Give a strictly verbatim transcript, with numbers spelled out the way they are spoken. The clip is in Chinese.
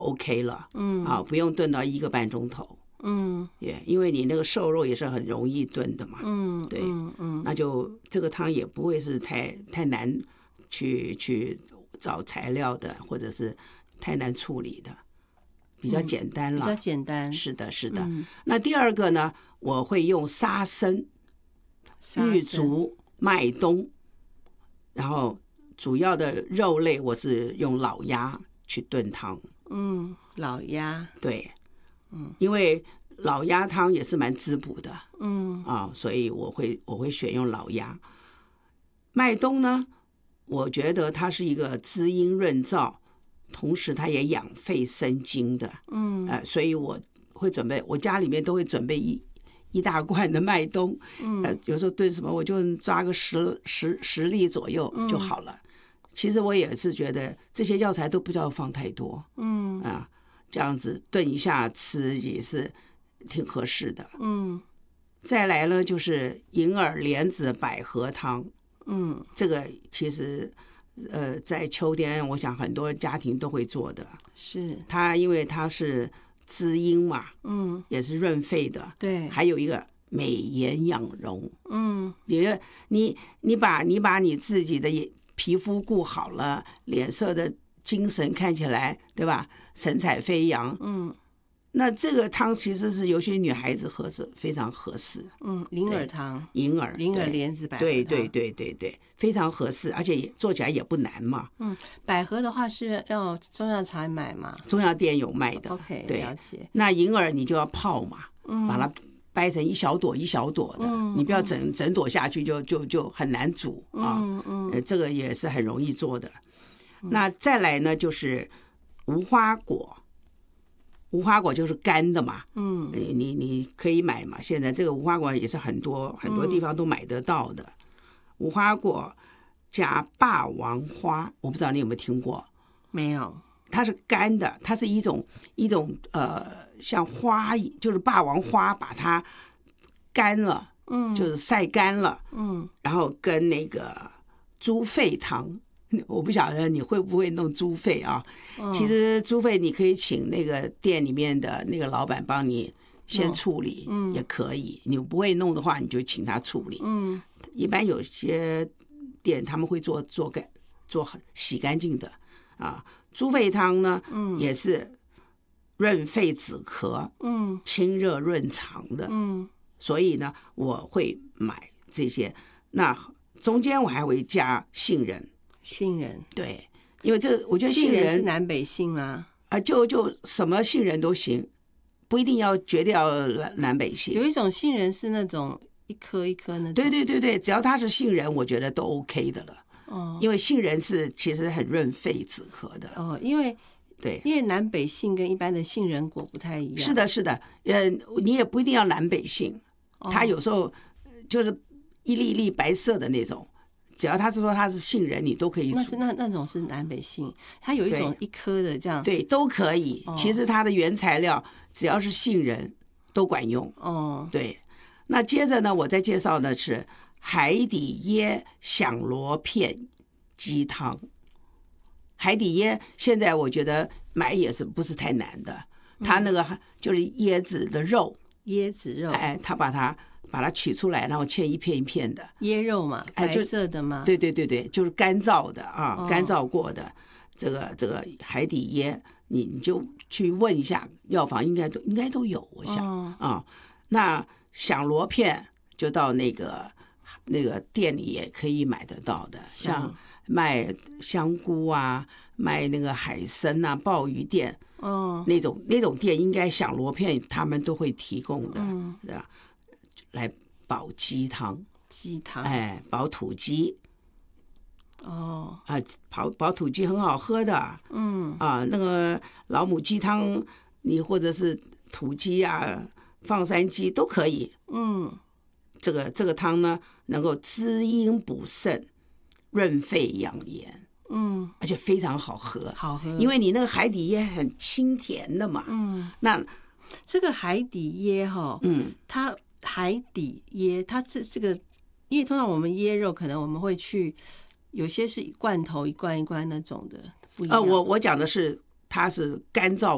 OK 了，嗯啊，不用炖到一个半钟头， 嗯， 也、yeah, 因为你那个瘦肉也是很容易炖的嘛， 嗯， 对， 嗯嗯， 那就这个汤也不会是太太难去去找材料的，或者是太难处理的，比较简单了， 嗯、比较简单， 是的，是的。 嗯、 那第二个呢，我会用沙参、玉竹、麦冬，然后主要的肉类我是用老鸭去炖汤。 嗯，老鸭， 对，嗯，因为老鸭汤也是蛮滋补的， 嗯啊，所以我会我会选用老鸭。麦冬呢，我觉得它是一个滋阴润燥，同时它也养肺生津的，嗯，呃，所以我会准备，我家里面都会准备一一大罐的麦冬，嗯，呃，有时候炖什么我就抓个十十十粒左右就好了。嗯，其实我也是觉得这些药材都不要放太多，嗯啊，这样子炖一下吃也是挺合适的，嗯。再来呢就是银耳莲子百合汤，嗯，这个其实呃在秋天我想很多家庭都会做的， 是它因为它是滋阴嘛，嗯，也是润肺的， 对， 还有一个美颜养容， 嗯， 你你你把你把你自己的皮肤顾好了，脸色的精神看起来，对吧？神采飞扬，嗯，那这个汤其实是有些女孩子喝是非常合适， 嗯，银耳汤， 银耳， 银耳莲子百合汤， 对对对对对，非常合适，而且也做起来也不难嘛。 嗯，百合的话是要中药材买嘛？ 中药店有卖的。 OK， 对， 了解。 那银耳你就要泡嘛，嗯，把它掰成一小朵一小朵的，嗯、你不要整整朵下去就就就很难煮啊。嗯嗯、呃，这个也是很容易做的。嗯、那再来呢，就是无花果。无花果就是干的嘛，嗯，你你你可以买嘛。现在这个无花果也是很多很多地方都买得到的。嗯、无花果加霸王花，我不知道你有没有听过？ 没有。 它是干的，它是一种一种呃，像花，就是霸王花，把它干了，嗯，就是晒干了，嗯，然后跟那个猪肺汤。我不晓得你会不会弄猪肺啊？哦、其实猪肺你可以请那个店里面的那个老板帮你先处理，嗯，也可以。你不会弄的话，你就请他处理。嗯，一般有些店他们会做做干做洗干净的啊。猪肺汤呢，嗯，也是润肺止咳，嗯，清热润肠的，嗯，所以呢，我会买这些。那中间我还会加杏仁。 杏仁， 对，因为这我觉得杏仁是南北杏啊， 啊，就就什么杏仁都行，不一定要绝对要南南北杏。 有一种杏仁是那种一颗一颗那种， 对对对对，只要它是杏仁，我觉得都 OK 的了。哦，因为杏仁是其实很润肺止咳的。 哦，因为对， 因为南北杏跟一般的杏仁果不太一样。 是的，是的，呃，你也不一定要南北杏，哦、它有时候就是一粒一粒白色的那种。只要他是说他是杏仁，你都可以煮。 那是那那种是南北杏，它有一种一颗的这样。 对，都可以。哦、其实它的原材料只要是杏仁都管用。哦，对。那接着呢，我再介绍的是海底椰响螺片鸡汤。海底椰现在我觉得买也是不是太难的，它那个就是椰子的肉， 椰子肉， 哎，它把它。把它取出来，然后切一片一片的椰肉嘛，白色的嘛， 对对对对，就是干燥的啊，哦、干燥过的这个这个海底椰，你你就去问一下药房，应该都应该都有，我想、哦、啊。那响螺片就到那个那个店里也可以买得到的，像卖香菇啊，卖那个海参啊，鲍鱼店，哦，那种那种店应该响螺片他们都会提供的，嗯，对吧？来煲鸡汤， 鸡汤， 哎，煲土鸡， 哦， 啊，煲煲土鸡很好喝的，嗯，啊，那个老母鸡汤，你或者是土鸡啊、放山鸡都可以，嗯，这个这个汤呢，能够滋阴补肾、润肺养颜，嗯，而且非常好喝， 好喝， 因为你那个海底椰很清甜的嘛，嗯，那这个海底椰哈，嗯，它。海底椰，它这这个，因为通常我们椰肉可能我们会去，有些是罐头一罐一罐那种的，不一样。 呃，我我讲的是它是干燥